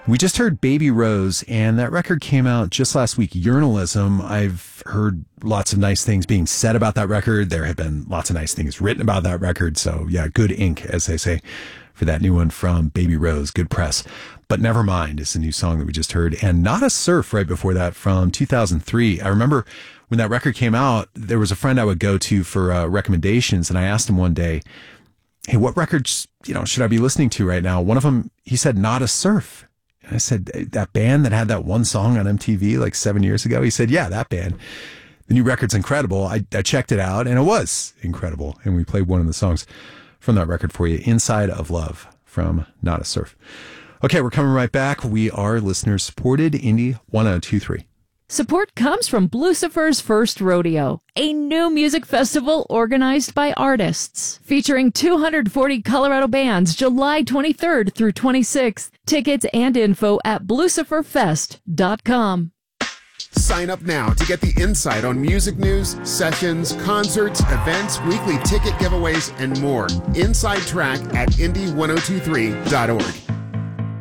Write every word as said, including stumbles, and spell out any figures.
We just heard Baby Rose, and that record came out just last week, Urinalism. I've heard lots of nice things being said about that record. There have been lots of nice things written about that record. So yeah, good ink, as they say, for that new one from Baby Rose. Good press. But Nevermind is the new song that we just heard. And Not a Surf right before that from two thousand three. I remember when that record came out, there was a friend I would go to for uh, recommendations. And I asked him one day, hey, what records, you know, should I be listening to right now? One of them, he said, Not a Surf. And I said, that band that had that one song on M T V like seven years ago? He said, yeah, that band. The new record's incredible. I, I checked it out, and it was incredible. And we played one of the songs from that record for you, Inside of Love from Not a Surf. Okay, we're coming right back. We are listener-supported, Indie one oh two three. Support comes from Blucifer's First Rodeo, a new music festival organized by artists, featuring two hundred forty Colorado bands July twenty-third through twenty-sixth. Tickets and info at blucifer fest dot com. Sign up now to get the insight on music news, sessions, concerts, events, weekly ticket giveaways, and more. Inside Track at indie ten twenty-three dot org.